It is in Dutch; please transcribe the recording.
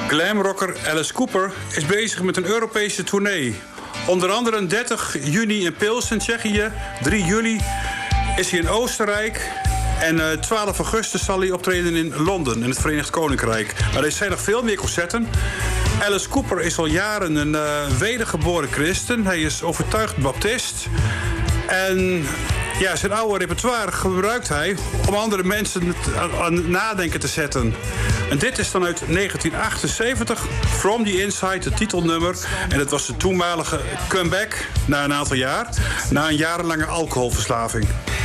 Glamrocker Alice Cooper is bezig met een Europese tournee. Onder andere 30 juni in Pilsen, Tsjechië. 3 juli is hij in Oostenrijk. En 12 augustus zal hij optreden in Londen, in het Verenigd Koninkrijk. Maar er zijn nog veel meer concerten. Alice Cooper is al jaren een wedergeboren christen. Hij is overtuigd baptist. En ja, zijn oude repertoire gebruikt hij om andere mensen aan het nadenken te zetten. En dit is dan uit 1978, From the Inside, het titelnummer. En het was de toenmalige comeback na een aantal jaar, na een jarenlange alcoholverslaving.